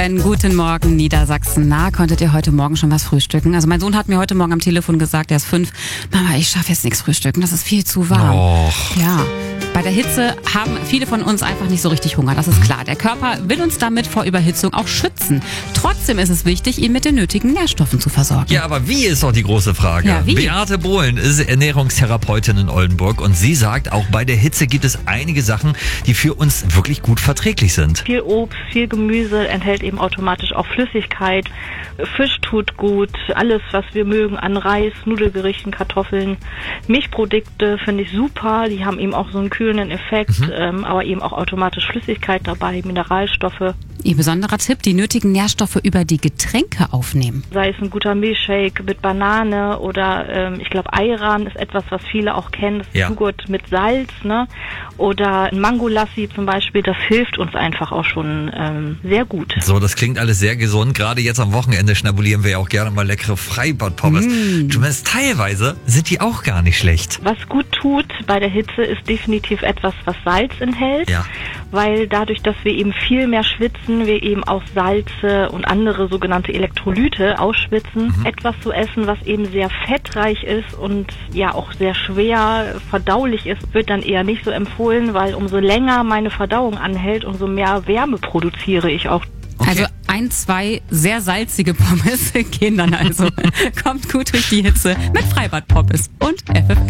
FFN, guten Morgen Niedersachsen. Na, konntet ihr heute Morgen schon was frühstücken? Also mein Sohn hat mir heute Morgen am Telefon gesagt, er ist 5. Mama, ich schaffe jetzt nichts frühstücken, das ist viel zu warm. Och. Ja, bei der Hitze haben viele von uns einfach nicht so richtig Hunger, das ist klar. Der Körper will uns damit vor Überhitzung auch schützen. Trotzdem ist es wichtig, ihn mit den nötigen Nährstoffen zu versorgen. Ja, aber wie ist doch die große Frage. Ja, wie? Beate Bohlen ist Ernährungstherapeutin in Oldenburg und sie sagt, auch bei der Hitze gibt es einige Sachen, die für uns wirklich gut verträglich sind. Viel Obst, viel Gemüse enthält eben automatisch auch Flüssigkeit. Fisch tut gut, alles, was wir mögen an Reis, Nudelgerichten, Kartoffeln. Milchprodukte finde ich super, die haben eben auch so einen kühlenden Effekt, aber eben auch automatisch Flüssigkeit dabei, Mineralstoffe. Ihr besonderer Tipp, die nötigen Nährstoffe über die Getränke aufnehmen. Sei es ein guter Milchshake mit Banane oder ich glaube Ayran ist etwas, was viele auch kennen, das ist Ja. Joghurt mit Salz, ne? Oder ein Mangolassi zum Beispiel, das hilft uns einfach auch schon sehr gut. So, das klingt alles sehr gesund. Gerade jetzt am Wochenende schnabulieren wir ja auch gerne mal leckere Freibad-Pommes. Zumindest teilweise sind die auch gar nicht schlecht. Was gut tut bei der Hitze ist definitiv etwas, was Salz enthält, Ja. weil dadurch, dass wir eben viel mehr schwitzen, wir eben auch Salze und andere sogenannte Elektrolyte ausschwitzen. Etwas zu essen, was eben sehr fettreich ist und ja auch sehr schwer verdaulich ist, wird dann eher nicht so empfohlen, weil umso länger meine Verdauung anhält, umso mehr Wärme produziere ich auch. Okay. Also 1, 2 sehr salzige Pommes gehen dann also. Kommt gut durch die Hitze mit Freibad-Pommes und FFN.